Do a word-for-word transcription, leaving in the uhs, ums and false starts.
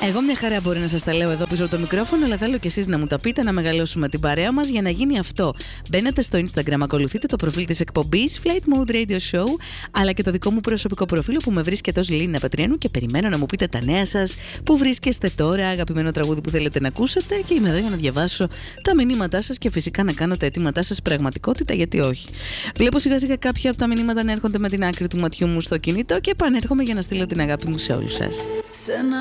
Εγώ μια χαρά μπορεί να σας τα λέω εδώ πίσω από το μικρόφωνο, αλλά θέλω και εσείς να μου τα πείτε, να μεγαλώσουμε την παρέα μας. Για να γίνει αυτό, μπαίνετε στο Instagram, ακολουθείτε το προφίλ της εκπομπής Flight Mode Radio Show, αλλά και το δικό μου προσωπικό προφίλ που με βρίσκεται ως Λίνα Πετριανού, και περιμένω να μου πείτε τα νέα σας, που βρίσκεστε τώρα, αγαπημένο τραγούδι που θέλετε να ακούσετε, και είμαι εδώ για να διαβάσω τα μηνύματά σας και φυσικά να κάνω τα αιτήματά σας πραγματικότητα, γιατί όχι. Βλέπω σιγά σιγά κάποια από τα μηνύματα να έρχονται με την άκρη του ματιού μου στο κινητό και επανέρχομαι για να στείλω την αγάπη μου σε όλους σας.